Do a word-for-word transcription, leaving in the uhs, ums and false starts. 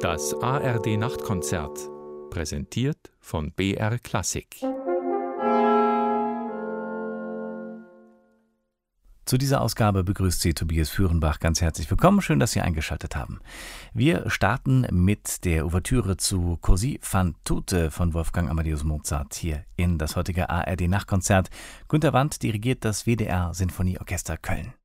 Das A R D-Nachtkonzert, präsentiert von B R Klassik. Zu dieser Ausgabe begrüßt Sie Tobias Führenbach ganz herzlich willkommen. Schön, dass Sie eingeschaltet haben. Wir starten mit der Ouvertüre zu Così fan tutte von Wolfgang Amadeus Mozart hier in das heutige A R D-Nachtkonzert. Günter Wandt dirigiert das W D R Sinfonieorchester Köln.